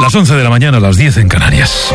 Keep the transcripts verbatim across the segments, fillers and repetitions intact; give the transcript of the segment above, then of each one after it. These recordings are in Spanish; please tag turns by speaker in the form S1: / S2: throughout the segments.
S1: Las once de la mañana, a las diez en Canarias.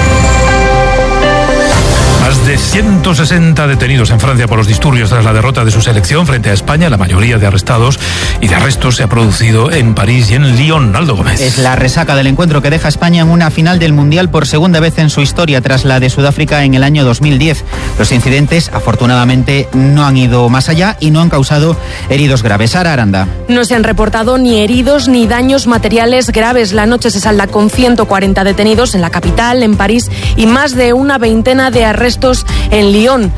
S1: Más de ciento sesenta detenidos en Francia por los disturbios tras la derrota de su selección frente a España. La mayoría de arrestados y de arrestos se ha producido en París y en Lyon. Aldo Gómez.
S2: Es la resaca del encuentro que deja a España en una final del Mundial por segunda vez en su historia tras la de Sudáfrica en el año dos mil diez. Los incidentes, afortunadamente, no han ido más allá y no han causado heridos graves. Sara Aranda.
S3: No se han reportado ni heridos ni daños materiales graves. La noche se salda con ciento cuarenta detenidos en la capital, en París, y más de una veintena de arrestos en Lyon.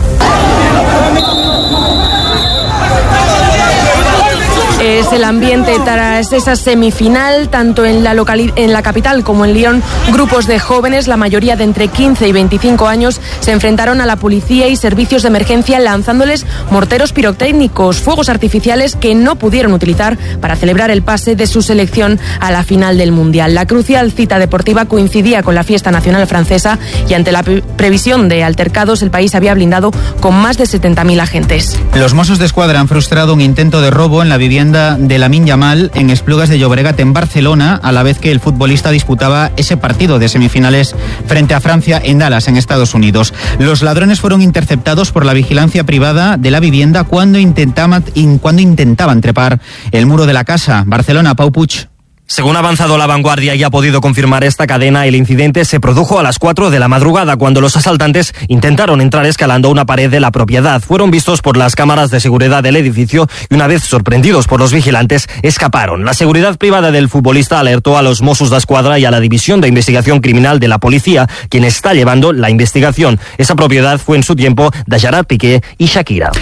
S3: Es el ambiente tras esa semifinal, tanto en la, locali- en la capital como en Lyon. Grupos de jóvenes, la mayoría de entre quince y veinticinco años, se enfrentaron a la policía y servicios de emergencia lanzándoles morteros pirotécnicos, fuegos artificiales que no pudieron utilizar para celebrar el pase de su selección a la final del Mundial. La crucial cita deportiva coincidía con la fiesta nacional francesa y ante la pre- previsión de altercados, el país había blindado con más de setenta mil agentes.
S2: Los Mossos d'Esquadra han frustrado un intento de robo en la vivienda de Lamine Yamal en Esplugas de Llobregat, en Barcelona, a la vez que el futbolista disputaba ese partido de semifinales frente a Francia en Dallas, en Estados Unidos. Los ladrones fueron interceptados por la vigilancia privada de la vivienda cuando intentaban, cuando intentaban trepar el muro de la casa. Barcelona, Pau Puig.
S4: Según ha avanzado La Vanguardia y ha podido confirmar esta cadena, el incidente se produjo a las cuatro de la madrugada cuando los asaltantes intentaron entrar escalando una pared de la propiedad. Fueron vistos por las cámaras de seguridad del edificio y una vez sorprendidos por los vigilantes, escaparon. La seguridad privada del futbolista alertó a los Mossos d'Esquadra y a la División de Investigación Criminal de la Policía, quien está llevando la investigación. Esa propiedad fue en su tiempo de Gerard Piqué y Shakira.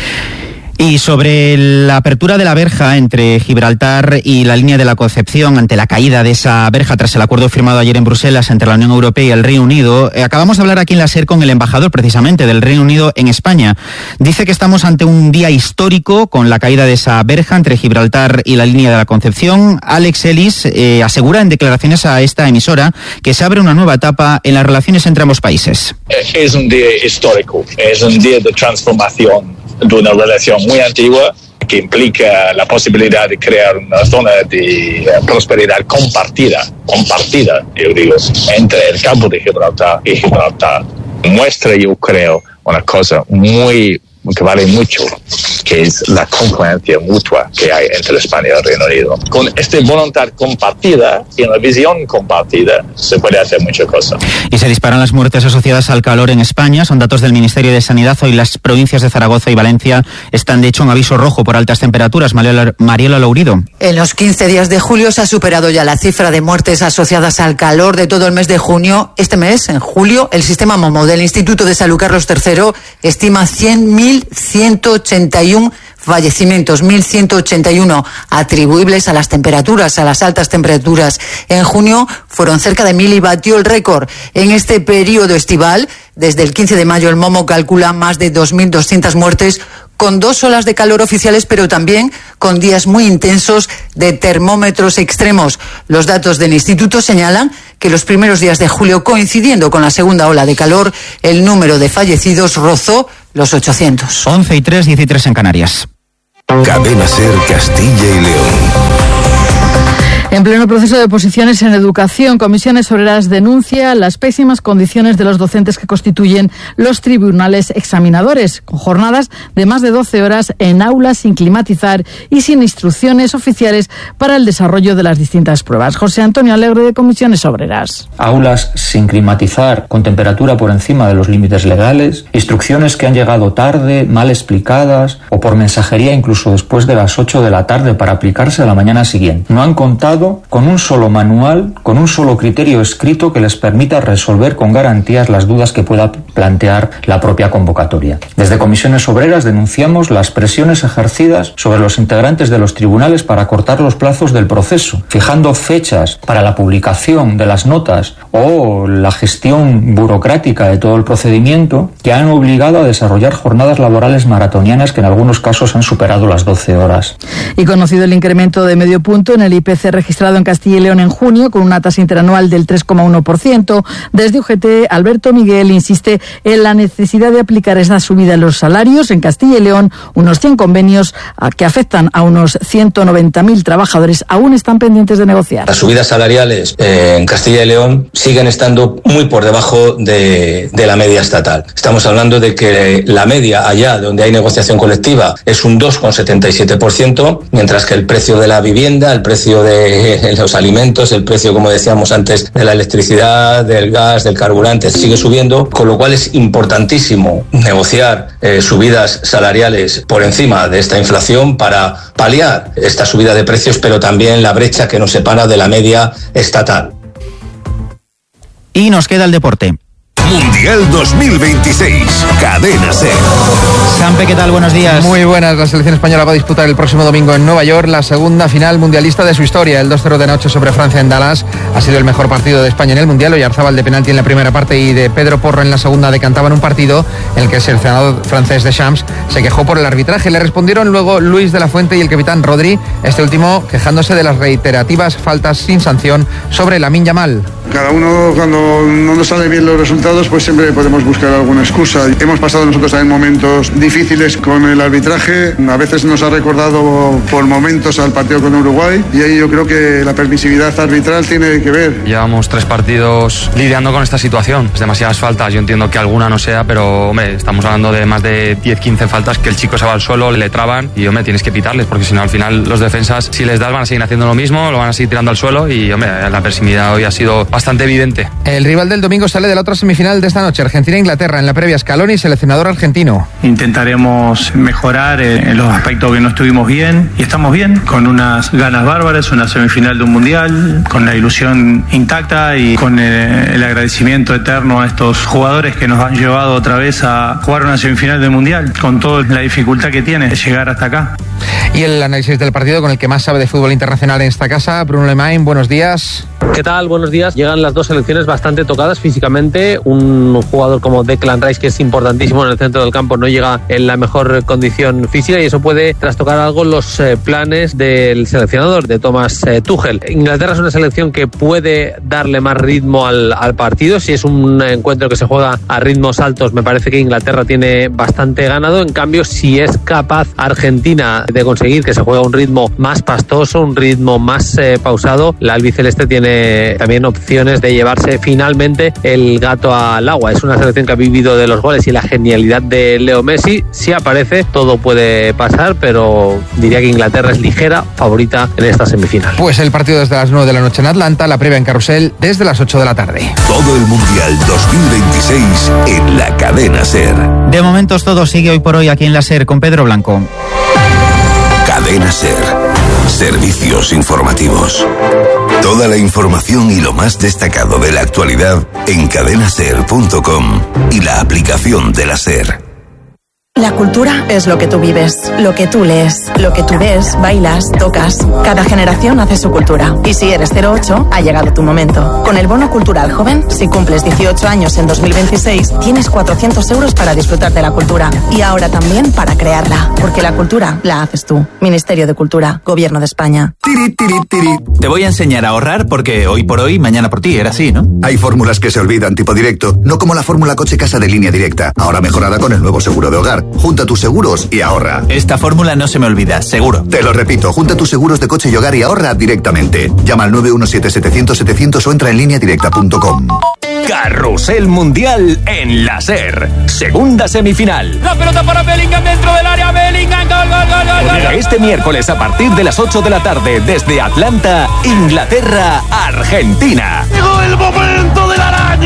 S2: Y sobre la apertura de la verja entre Gibraltar y la línea de la Concepción ante la caída de esa verja tras el acuerdo firmado ayer en Bruselas entre la Unión Europea y el Reino Unido, eh, acabamos de hablar aquí en la SER con el embajador precisamente del Reino Unido en España. Dice que estamos ante un día histórico con la caída de esa verja entre Gibraltar y la línea de la Concepción. Alex Ellis eh, asegura en declaraciones a esta emisora que se abre una nueva etapa en las relaciones entre ambos países.
S5: Es un día histórico, es un día de transformación de una relación muy antigua que implica la posibilidad de crear una zona de prosperidad compartida, compartida, yo digo, entre el campo de Gibraltar y Gibraltar. Muestra, yo creo, una cosa muy que vale mucho, que es la concurrencia mutua que hay entre España y el Reino Unido. Con esta voluntad compartida y una visión compartida se puede hacer muchas cosas.
S2: Y se disparan las muertes asociadas al calor en España. Son datos del Ministerio de Sanidad. Hoy las provincias de Zaragoza y Valencia están de hecho en aviso rojo por altas temperaturas. Mariela, Mariela Lourido.
S6: En los quince días de julio se ha superado ya la cifra de muertes asociadas al calor de todo el mes de junio. Este mes, en julio, el sistema MOMO del Instituto de Salud Carlos tercero estima cien mil ciento ochenta y uno fallecimientos, mil ciento ochenta y uno atribuibles a las temperaturas, a las altas temperaturas. En junio fueron cerca de mil y batió el récord. En este periodo estival, desde el quince de mayo, el MOMO calcula más de dos mil doscientas muertes, con dos olas de calor oficiales, pero también con días muy intensos de termómetros extremos. Los datos del instituto señalan que los primeros días de julio, coincidiendo con la segunda ola de calor, el número de fallecidos rozó los ochocientos.
S2: once y tres, diez y tres en Canarias.
S7: Cadena SER Castilla y León.
S8: En pleno proceso de oposiciones en educación, Comisiones Obreras denuncia las pésimas condiciones de los docentes que constituyen los tribunales examinadores, con jornadas de más de doce horas en aulas sin climatizar y sin instrucciones oficiales para el desarrollo de las distintas pruebas. José Antonio Alegre, de Comisiones Obreras.
S9: Aulas sin climatizar, con temperatura por encima de los límites legales, instrucciones que han llegado tarde, mal explicadas o por mensajería incluso después de las ocho de la tarde para aplicarse a la mañana siguiente. No han contado con un solo manual, con un solo criterio escrito que les permita resolver con garantías las dudas que pueda plantear la propia convocatoria. Desde Comisiones Obreras denunciamos las presiones ejercidas sobre los integrantes de los tribunales para acortar los plazos del proceso, fijando fechas para la publicación de las notas o la gestión burocrática de todo el procedimiento, que han obligado a desarrollar jornadas laborales maratonianas que en algunos casos han superado las doce horas.
S8: Y conocido el incremento de medio punto en el I P C registrado en Castilla y León en junio, con una tasa interanual del tres coma uno por ciento. Desde U G T, Alberto Miguel insiste en la necesidad de aplicar esta subida en los salarios. En Castilla y León, unos cien convenios que afectan a unos ciento noventa mil trabajadores aún están pendientes de negociar.
S10: Las subidas salariales eh, en Castilla y León siguen estando muy por debajo de, de la media estatal. Estamos hablando de que la media allá donde hay negociación colectiva es un dos coma setenta y siete por ciento, mientras que el precio de la vivienda, el precio de los alimentos, el precio, como decíamos antes, de la electricidad, del gas, del carburante, sigue subiendo, con lo cual es importantísimo negociar eh, subidas salariales por encima de esta inflación para paliar esta subida de precios, pero también la brecha que nos separa de la media estatal.
S2: Y nos queda el deporte.
S7: Mundial dos mil veintiséis, Cadena SER.
S2: Sampe, ¿qué tal? Buenos días.
S11: Muy buenas. La selección española va a disputar el próximo domingo en Nueva York la segunda final mundialista de su historia. El dos cero de noche sobre Francia en Dallas ha sido el mejor partido de España en el Mundial. Oyarzábal de penalti en la primera parte y de Pedro Porro en la segunda decantaban un partido en el que el seleccionador francés Deschamps se quejó por el arbitraje. Le respondieron luego Luis de la Fuente y el capitán Rodri, este último quejándose de las reiterativas faltas sin sanción sobre Lamine Yamal.
S12: Cada uno, cuando no nos salen bien los resultados, pues siempre podemos buscar alguna excusa. Hemos pasado nosotros también momentos difíciles con el arbitraje. A veces nos ha recordado por momentos al partido con Uruguay, y ahí yo creo que la permisividad arbitral tiene que ver.
S13: Llevamos tres partidos lidiando con esta situación. Es demasiadas faltas. Yo entiendo que alguna no sea, pero hombre, estamos hablando de más de diez quince faltas que el chico se va al suelo, le traban y hombre, tienes que pitarles, porque si no al final los defensas, si les das, van a seguir haciendo lo mismo, lo van a seguir tirando al suelo y hombre, la permisividad hoy ha sido bastante evidente.
S11: El rival del domingo sale de la otra semifinal de esta noche, Argentina-Inglaterra. En la previa, Scaloni, seleccionador argentino.
S14: Intentaremos mejorar en los aspectos que no estuvimos bien, y estamos bien, con unas ganas bárbaras, una semifinal de un mundial, con la ilusión intacta y con el, el agradecimiento eterno a estos jugadores que nos han llevado otra vez a jugar una semifinal del mundial, con toda la dificultad que tiene llegar hasta acá.
S11: Y el análisis del partido con el que más sabe de fútbol internacional en esta casa, Bruno Lemain, buenos días.
S15: ¿Qué tal? Buenos días. Llegan las dos selecciones bastante tocadas físicamente. Un jugador como Declan Rice, que es importantísimo en el centro del campo, no llega en la mejor condición física, y eso puede trastocar algo los eh, planes del seleccionador, de Thomas eh, Tuchel. Inglaterra es una selección que puede darle más ritmo al, al partido. Si es un encuentro que se juega a ritmos altos, me parece que Inglaterra tiene bastante ganado. En cambio, si es capaz Argentina de conseguir que se juegue a un ritmo más pastoso, un ritmo más eh, pausado, la albiceleste tiene también opciones de llevarse finalmente el gato al agua. Es una selección que ha vivido de los goles y la genialidad de Leo Messi. Si aparece, todo puede pasar, pero diría que Inglaterra es ligera favorita en esta semifinal.
S11: Pues el partido desde las nueve de la noche en Atlanta, la previa en Carrusel desde las ocho de la tarde.
S7: Todo el Mundial dos mil veintiséis en la Cadena SER.
S2: De momentos todo sigue hoy por hoy aquí en la SER con Pedro Blanco.
S7: Cadena SER. Servicios informativos. Toda la información y lo más destacado de la actualidad en cadena ser punto com y la aplicación de la SER.
S16: La cultura es lo que tú vives, lo que tú lees, lo que tú ves, bailas, tocas. Cada generación hace su cultura. Y si eres cero ocho, ha llegado tu momento. Con el Bono Cultural Joven, si cumples dieciocho años en dos mil veintiséis, tienes cuatrocientos euros para disfrutar de la cultura. Y ahora también para crearla. Porque la cultura la haces tú. Ministerio de Cultura, Gobierno de España.
S17: Tiri, tiri, tiri. Te voy a enseñar a ahorrar porque hoy por hoy, mañana por ti. Era así, ¿no?
S18: Hay fórmulas que se olvidan, tipo directo. No como la fórmula coche casa de Línea Directa. Ahora mejorada con el nuevo seguro de hogar. Junta tus seguros y ahorra.
S17: Esta fórmula no se me olvida, seguro.
S18: Te lo repito, junta tus seguros de coche y hogar y ahorra directamente. Llama al nueve uno siete setecientos setecientos o entra en línea directa punto com.
S19: Carrusel Mundial en la SER. Segunda semifinal.
S20: La pelota para Bellingham dentro del área. Bellingham, gol, gol, gol, gol, gol.
S19: Este miércoles a partir de las ocho de la tarde desde Atlanta, Inglaterra, Argentina.
S20: Llegó el momento de la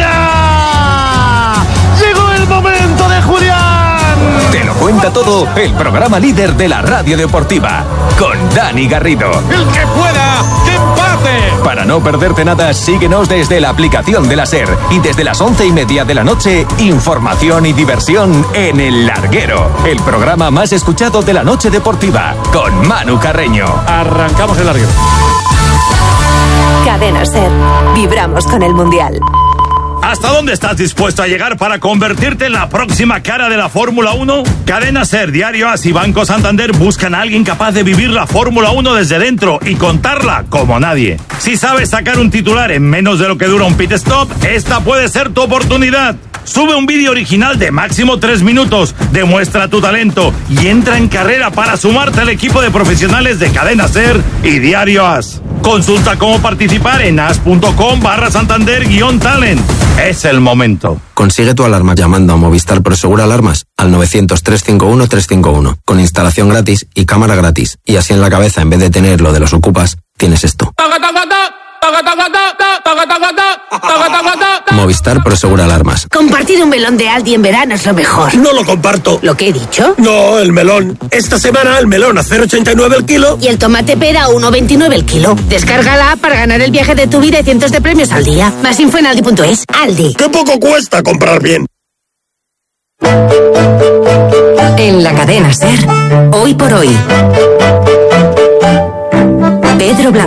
S20: araña. Llegó el momento de Julián.
S19: Te lo cuenta todo el programa líder de la radio deportiva, con Dani Garrido.
S20: El que pueda, que empate.
S19: Para no perderte nada, síguenos desde la aplicación de la SER y desde las once y media de la noche, información y diversión en El Larguero, el programa más escuchado de la noche deportiva, con Manu Carreño.
S20: Arrancamos El Larguero.
S21: Cadena SER. Vibramos con el Mundial. ¿Hasta dónde estás dispuesto a llegar para convertirte en la próxima cara de la Fórmula uno? Cadena SER, Diario AS y Banco Santander buscan a alguien capaz de vivir la Fórmula uno desde dentro y contarla como nadie. Si sabes sacar un titular en menos de lo que dura un pit stop, esta puede ser tu oportunidad. Sube un vídeo original de máximo tres minutos, demuestra tu talento y entra en carrera para sumarte al equipo de profesionales de Cadena SER y Diario AS. Consulta cómo participar en as.com barra Santander guión talent. Es el momento.
S22: Consigue tu alarma llamando a Movistar Prosegur Alarmas al novecientos, trescientos cincuenta y uno, trescientos cincuenta y uno, con instalación gratis y cámara gratis. Y así en la cabeza, en vez de tener lo de los ocupas, tienes esto. Movistar Prosegur Alarmas.
S23: Compartir un melón de Aldi en verano es lo mejor.
S24: No lo comparto.
S23: ¿Lo que he dicho?
S24: No, el melón. Esta semana el melón a cero coma ochenta y nueve el kilo.
S23: Y el tomate pera a uno coma veintinueve el kilo. Descárgala para ganar el viaje de tu vida y cientos de premios al día. Más info en aldi punto es. Aldi.
S24: ¡Qué poco cuesta comprar bien!
S16: En la cadena SER, hoy por hoy. Pedro Blanco.